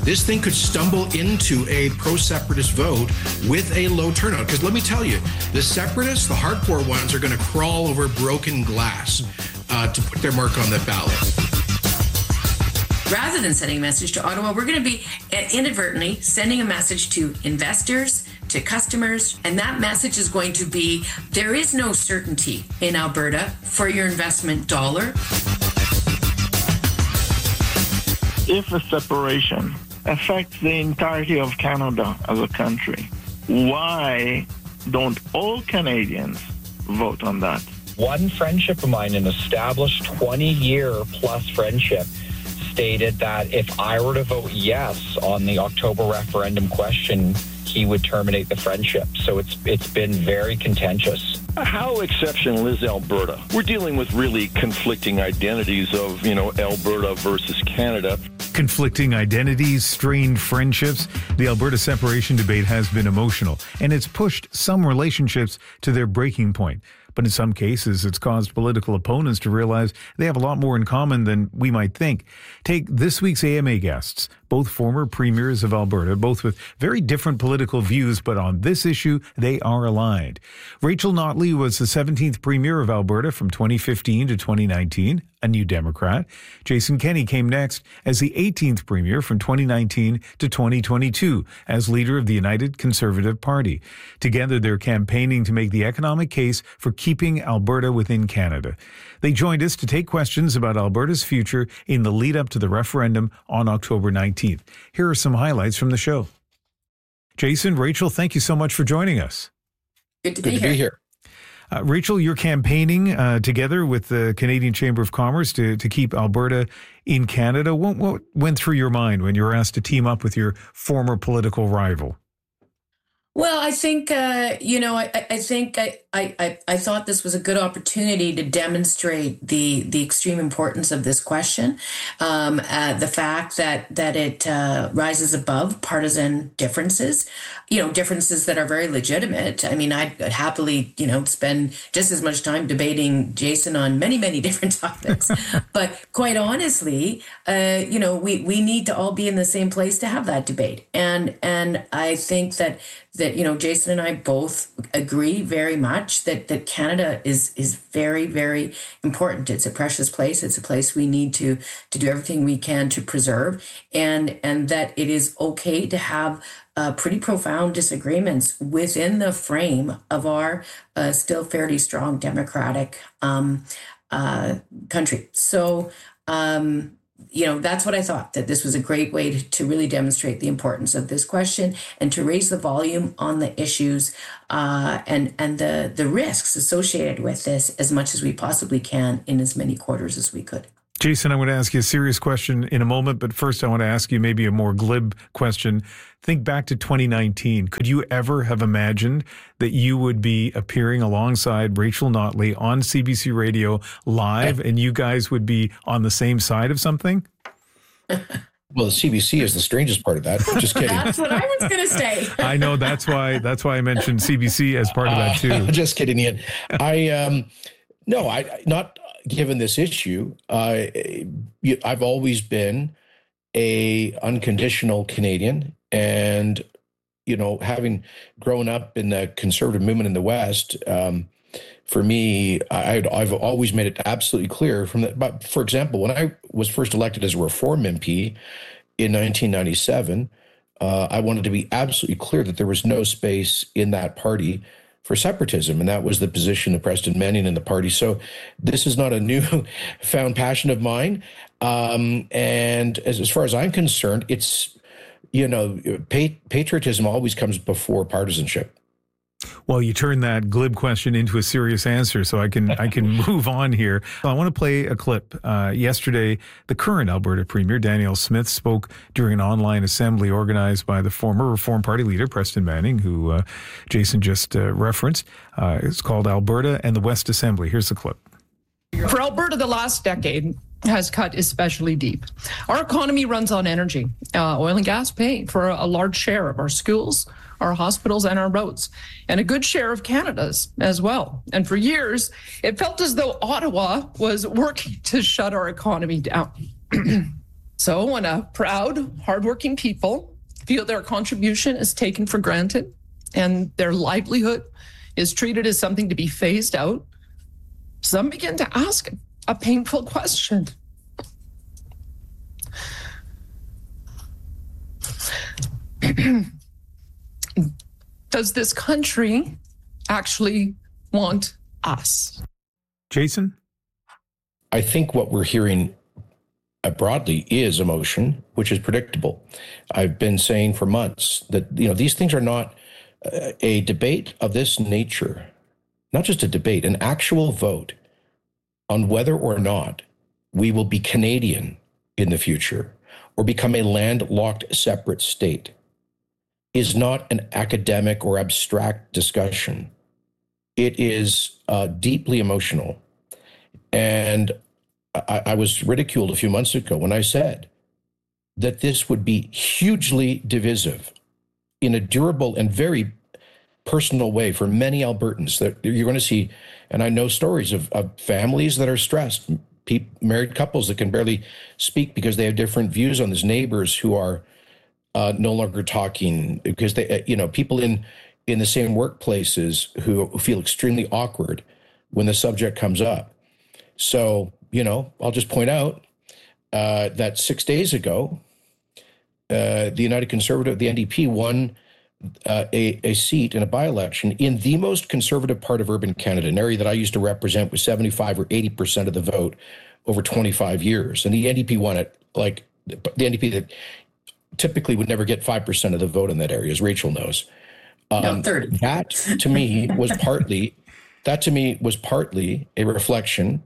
this thing could stumble into a pro-separatist vote with a low turnout. Because let me tell you, the separatists, the hardcore ones, are going to crawl over broken glass to put their mark on the ballot. Rather than sending a message to Ottawa, we're going to be inadvertently sending a message to investors, to customers, and that message is going to be, there is no certainty in Alberta for your investment dollar. If a separation affects the entirety of Canada as a country, why don't all Canadians vote on that? One friendship of mine, an established 20-year plus friendship, stated that if I were to vote yes on the October referendum question, he would terminate the friendship. So it's been very contentious. How exceptional is Alberta? We're dealing with really conflicting identities of, Alberta versus Canada. Conflicting identities, strained friendships. The Alberta separation debate has been emotional, and it's pushed some relationships to their breaking point. But in some cases, it's caused political opponents to realize they have a lot more in common than we might think. Take this week's AMA guests, both former premiers of Alberta, both with very different political views, but on this issue, they are aligned. Rachel Notley was the 17th premier of Alberta from 2015 to 2019, a New Democrat. Jason Kenney came next as the 18th premier from 2019 to 2022 as leader of the United Conservative Party. Together, they're campaigning to make the economic case for keeping Alberta within Canada. They joined us to take questions about Alberta's future in the lead up to the referendum on October 19th. Here are some highlights from the show. Jason, Rachel, thank you so much for joining us. Good to be here. Rachel, you're campaigning together with the Canadian Chamber of Commerce to keep Alberta in Canada. What went through your mind when you were asked to team up with your former political rival? Well, I think, I thought this was a good opportunity to demonstrate the extreme importance of this question, the fact that it rises above partisan differences, differences that are very legitimate. I mean, I'd happily, spend just as much time debating Jason on many, many different topics. But quite honestly, we need to all be in the same place to have that debate. And I think that Jason and I both agree very much that Canada is very, very important. It's a precious place. It's a place we need to do everything we can to preserve, and that it is okay to have pretty profound disagreements within the frame of our still fairly strong democratic country. So, that's what I thought, that this was a great way to really demonstrate the importance of this question and to raise the volume on the issues and the risks associated with this as much as we possibly can in as many quarters as we could. Jason, I'm going to ask you a serious question in a moment, but first I want to ask you maybe a more glib question. Think back to 2019. Could you ever have imagined that you would be appearing alongside Rachel Notley on CBC Radio live and you guys would be on the same side of something? Well, the CBC is the strangest part of that. Just kidding. That's what I was going to say. I know. That's why I mentioned CBC as part of that too. Just kidding, Ian. Not given this issue. I've always been a unconditional Canadian, and having grown up in the conservative movement in the West, for me, I've always made it absolutely clear from that. But for example, when I was first elected as a Reform MP in 1997, I wanted to be absolutely clear that there was no space in that party for separatism, and that was the position of Preston Manning in the party. So this is not a new found passion of mine. And as far as I'm concerned, it's, patriotism always comes before partisanship. Well, you turned that glib question into a serious answer, so I can move on here. I want to play a clip. Yesterday, the current Alberta Premier, Danielle Smith, spoke during an online assembly organized by the former Reform Party leader, Preston Manning, who Jason just referenced. It's called Alberta and the West Assembly. Here's the clip. For Alberta, the last decade has cut especially deep. Our economy runs on energy. Oil and gas pay for a large share of our schools, our hospitals, and our roads, and a good share of Canada's as well. And for years, it felt as though Ottawa was working to shut our economy down. So when a proud, hardworking people feel their contribution is taken for granted and their livelihood is treated as something to be phased out, some begin to ask a painful question. Does this country actually want us? Jason? I think what we're hearing broadly is emotion, which is predictable. I've been saying for months that, these things are not a debate of this nature, not just a debate, an actual vote on whether or not we will be Canadian in the future or become a landlocked separate state is not an academic or abstract discussion. It is deeply emotional. And I was ridiculed a few months ago when I said that this would be hugely divisive in a durable and very personal way for many Albertans. That you're going to see, and I know stories of families that are stressed, married couples that can barely speak because they have different views on this, neighbors who are no longer talking because they, people in the same workplaces who feel extremely awkward when the subject comes up. So, I'll just point out that 6 days ago, the United Conservative, the NDP, won a seat in a by-election in the most conservative part of urban Canada, an area that I used to represent with 75 or 80% of the vote over 25 years. And the NDP won it, like the NDP that typically would never get 5% of the vote in that area, as Rachel knows. 30. That to me was partly a reflection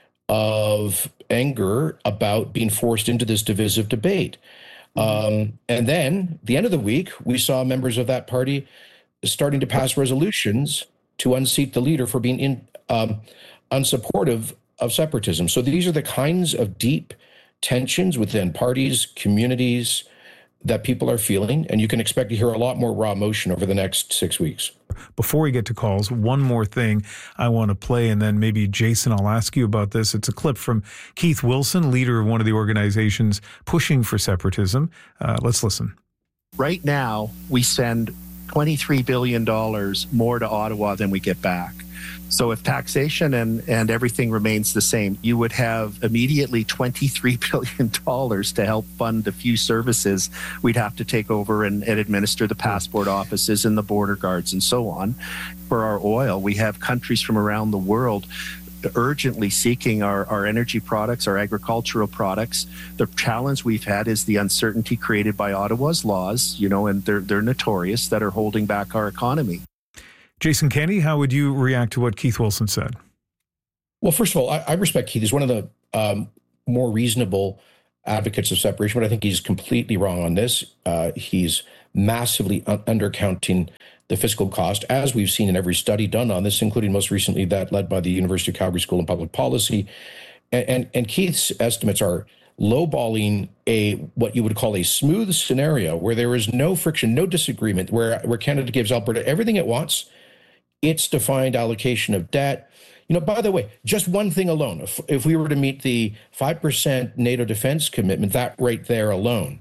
of anger about being forced into this divisive debate. And then the end of the week, we saw members of that party starting to pass resolutions to unseat the leader for being unsupportive of separatism. So these are the kinds of deep tensions within parties, communities that people are feeling, and you can expect to hear a lot more raw emotion over the next 6 weeks. Before we get to calls, one more thing I want to play, and then maybe Jason, I'll ask you about this. It's a clip from Keith Wilson, leader of one of the organizations pushing for separatism. Let's listen. Right now, we send $23 billion more to Ottawa than we get back. So if taxation and everything remains the same, you would have immediately $23 billion to help fund a few services we'd have to take over and administer the passport offices and the border guards and so on. For our oil, we have countries from around the world urgently seeking our energy products, our agricultural products. The challenge we've had is the uncertainty created by Ottawa's laws, and they're notorious, that are holding back our economy. Jason Kenney, how would you react to what Keith Wilson said? Well, first of all, I respect Keith. He's one of the more reasonable advocates of separation, but I think he's completely wrong on this. He's massively undercounting the fiscal cost, as we've seen in every study done on this, including most recently that led by the University of Calgary School of Public Policy. And Keith's estimates are lowballing what you would call a smooth scenario where there is no friction, no disagreement, where Canada gives Alberta everything it wants, its defined allocation of debt. By the way, just one thing alone, if we were to meet the 5% NATO defense commitment, that right there alone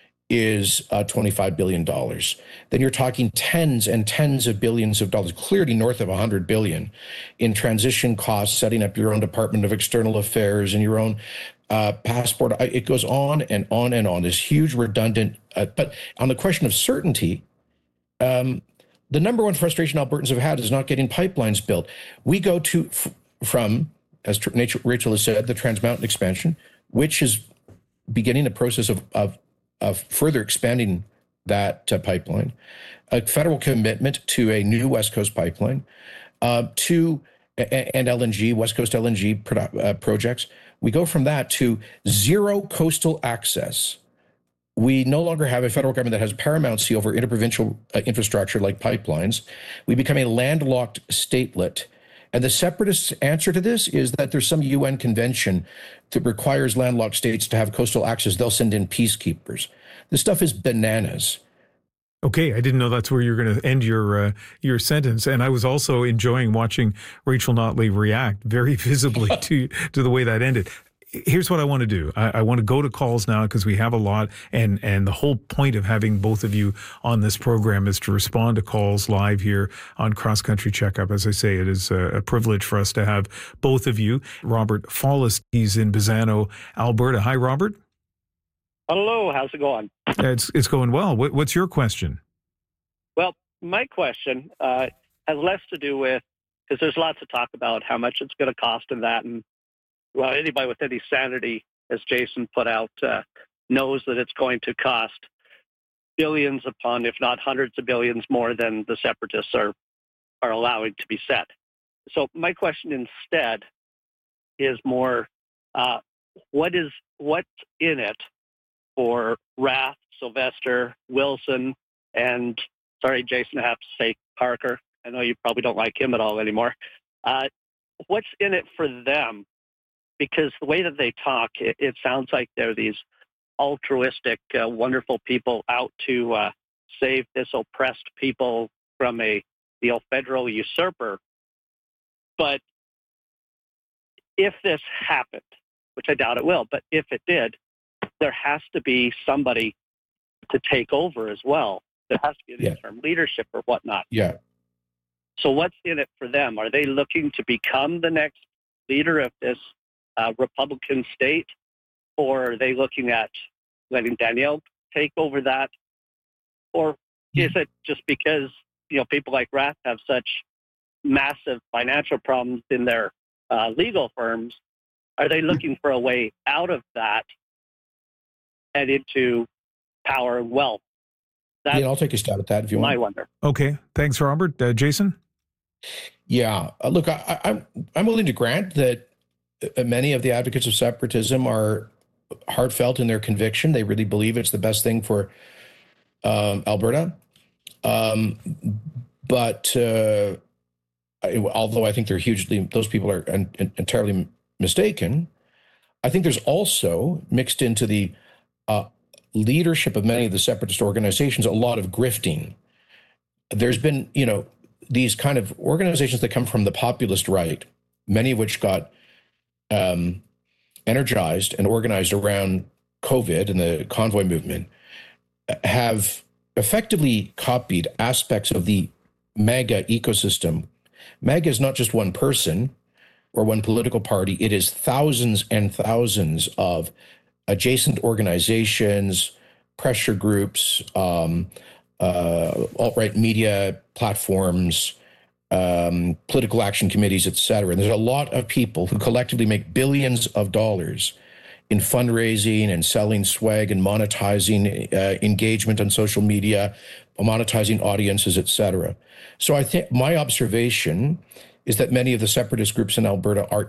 is $25 billion. Then you're talking tens and tens of billions of dollars, clearly north of $100 billion in transition costs, setting up your own Department of External Affairs and your own passport. It goes on and on and on. This huge redundant, but on the question of certainty, the number one frustration Albertans have had is not getting pipelines built. We go from, as Rachel has said, the Trans Mountain expansion, which is beginning a process of further expanding that pipeline, a federal commitment to a new West Coast pipeline, and LNG, West Coast LNG projects. We go from that to zero coastal access. We no longer have a federal government that has paramountcy over interprovincial infrastructure like pipelines. We become a landlocked statelet. And the separatists' answer to this is that there's some UN convention that requires landlocked states to have coastal access. They'll send in peacekeepers. This stuff is bananas. Okay, I didn't know that's where you're going to end your sentence. And I was also enjoying watching Rachel Notley react very visibly to the way that ended. here's what I want to do. I want to go to calls now because we have a lot, and the whole point of having both of you on this program is to respond to calls live here on Cross Country Checkup. As I say, it is a privilege for us to have both of you. Robert Follis, he's in Bazzano, Alberta. Hi, Robert. Hello, how's it going? It's going well. What's your question? Well, my question has less to do with, because there's lots of talk about how much it's going to cost and that, and well, anybody with any sanity, as Jason put out, knows that it's going to cost billions upon, if not hundreds of billions more than the separatists are allowing to be set. So my question instead is more, what's in it for Rath, Sylvester, Wilson, and sorry, Jason, I have to say Parker. I know you probably don't like him at all anymore. What's in it for them? Because the way that they talk, it sounds like they're these altruistic, wonderful people out to save this oppressed people from a federal usurper. But if this happened, which I doubt it will, but if it did, there has to be somebody to take over as well. There has to be an interim leadership or whatnot. Yeah. So what's in it for them? Are they looking to become the next leader of this Republican state, or are they looking at letting Danielle take over that? Or is it just because, people like Rath have such massive financial problems in their legal firms? Are they looking for a way out of that and into power and wealth? I'll take a stab at that if you want. I wonder. Okay. Thanks, Robert. Jason? Yeah. Look, I'm willing to grant that many of the advocates of separatism are heartfelt in their conviction. They really believe it's the best thing for Alberta. But although I think those people are entirely mistaken, I think there's also mixed into the leadership of many of the separatist organizations a lot of grifting. There's been, these kind of organizations that come from the populist right, many of which got energized and organized around COVID and the convoy movement, have effectively copied aspects of the MAGA ecosystem. MAGA is not just one person or one political party. It is thousands and thousands of adjacent organizations, pressure groups, alt-right media platforms, political action committees, et cetera. And there's a lot of people who collectively make billions of dollars in fundraising and selling swag and monetizing engagement on social media, monetizing audiences, et cetera. So I think my observation is that many of the separatist groups in Alberta are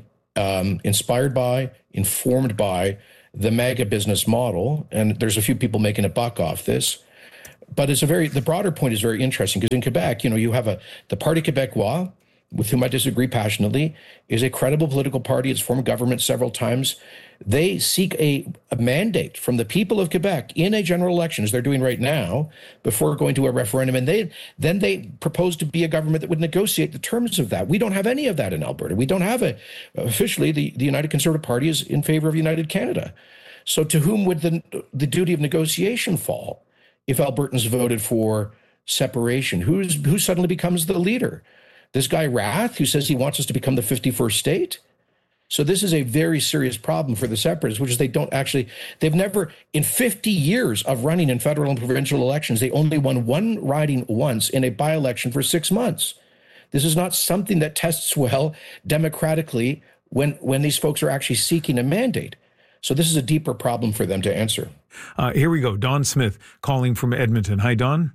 inspired by, informed by the MAGA business model, and there's a few people making a buck off this. But the broader point is very interesting because in Quebec, you have the Parti Québécois, with whom I disagree passionately, is a credible political party. It's formed government several times. They seek a mandate from the people of Quebec in a general election, as they're doing right now, before going to a referendum. And then they propose to be a government that would negotiate the terms of that. We don't have any of that in Alberta. We don't have officially, the United Conservative Party is in favor of United Canada. So to whom would the duty of negotiation fall if Albertans voted for separation? Who suddenly becomes the leader? This guy Rath, who says he wants us to become the 51st state? So this is a very serious problem for the separatists, which is they've never, in 50 years of running in federal and provincial elections, they only won one riding once in a by-election for 6 months. This is not something that tests well democratically when these folks are actually seeking a mandate. So this is a deeper problem for them to answer. Here we go. Don Smith calling from Edmonton. Hi, Don.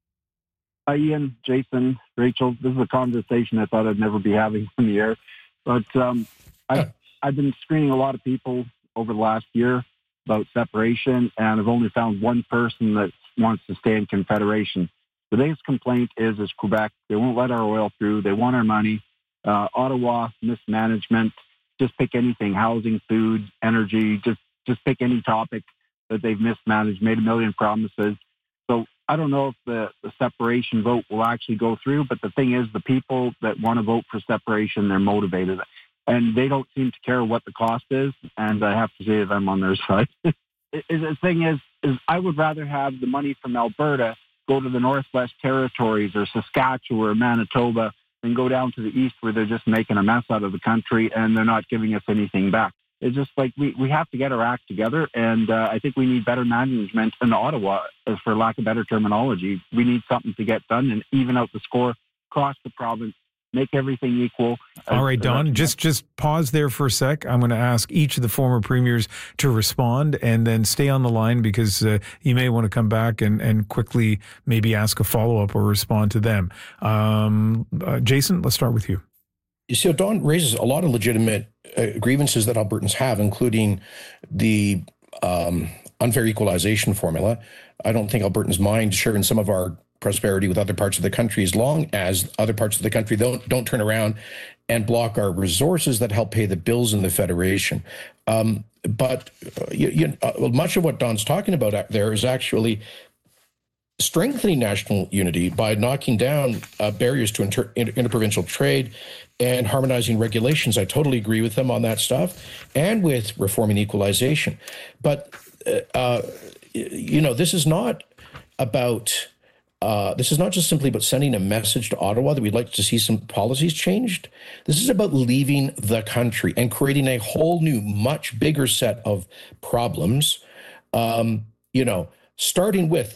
Hi, Ian, Jason, Rachel. This is a conversation I thought I'd never be having on the air. But I've been screening a lot of people over the last year about separation, and I've only found one person that wants to stay in Confederation. The biggest complaint is Quebec. They won't let our oil through. They want our money. Ottawa, mismanagement. Just pick anything, housing, food, energy, just pick any topic that they've mismanaged, made a million promises. So I don't know if the separation vote will actually go through, but the thing is the people that want to vote for separation, they're motivated. and they don't seem to care what the cost is. And I have to say that I'm on their side. The thing is I would rather have the money from Alberta go to the Northwest Territories or Saskatchewan or Manitoba than go down to the east where they're just making a mess out of the country and they're not giving us anything back. It's just like we have to get our act together, and I think we need better management in Ottawa, for lack of better terminology. We need something to get done and even out the score across the province, make everything equal. All right, Don, just pause there for a sec. I'm going to ask each of the former premiers to respond and then stay on the line because you may want to come back and quickly maybe ask a follow-up or respond to them. Jason, let's start with you. You see, Don raises a lot of legitimate grievances that Albertans have, including the unfair equalization formula. I don't think Albertans mind sharing some of our prosperity with other parts of the country as long as other parts of the country don't turn around and block our resources that help pay the bills in the Federation. But much of what Don's talking about out there is actually strengthening national unity by knocking down barriers to interprovincial trade and harmonizing regulations. I totally agree with them on that stuff, and with reforming equalization. But this is not about. This is not just simply about sending a message to Ottawa that we'd like to see some policies changed. This is about leaving the country and creating a whole new, much bigger set of problems. Starting with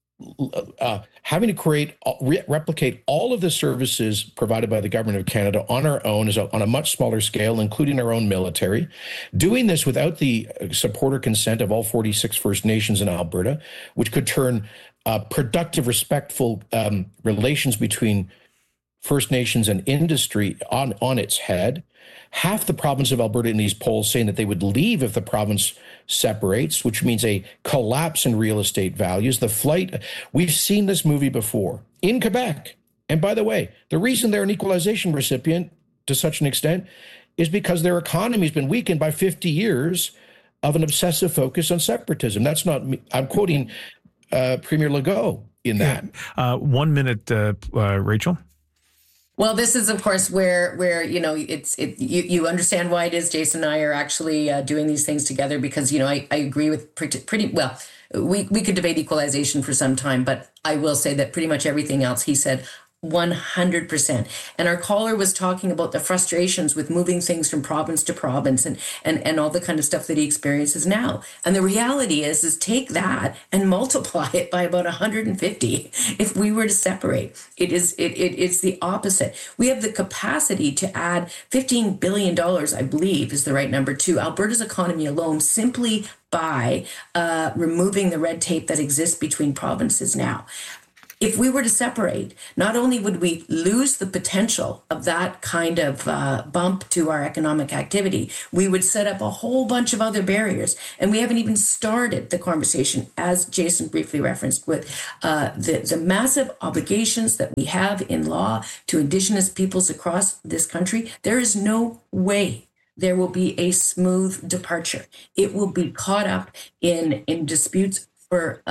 having to replicate all of the services provided by the Government of Canada on our own, on a much smaller scale, including our own military. Doing this without the support or consent of all 46 First Nations in Alberta, which could turn productive, respectful relations between First Nations and industry on its head. Half the province of Alberta in these polls saying that they would leave if the province separates, which means a collapse in real estate values. The flight, we've seen this movie before in Quebec. And by the way, the reason they're an equalization recipient to such an extent is because their economy has been weakened by 50 years of an obsessive focus on separatism. That's not me. I'm quoting Premier Legault in that. 1 minute, Rachel. Well, this is, of course, where you understand why it is Jason and I are actually doing these things together, because, I agree with pretty well. We could debate equalization for some time, but I will say that pretty much everything else he said 100%. And our caller was talking about the frustrations with moving things from province to province and all the kind of stuff that he experiences now. And the reality is take that and multiply it by about 150 if we were to separate. It's the opposite. We have the capacity to add $15 billion, I believe is the right number, to Alberta's economy alone simply by removing the red tape that exists between provinces now. If we were to separate, not only would we lose the potential of that kind of bump to our economic activity, we would set up a whole bunch of other barriers. And we haven't even started the conversation, as Jason briefly referenced, with the massive obligations that we have in law to Indigenous peoples across this country. There is no way there will be a smooth departure. It will be caught up in disputes for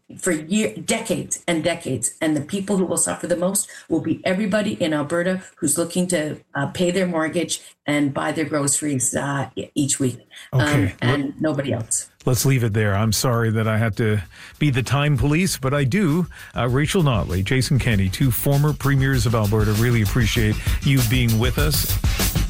decades and decades, and the people who will suffer the most will be everybody in Alberta who's looking to pay their mortgage and buy their groceries each week, and nobody else. Let's leave it there. I'm sorry that I had to be the time police, but I do. Rachel Notley, Jason Kenney, two former premiers of Alberta, really appreciate you being with us.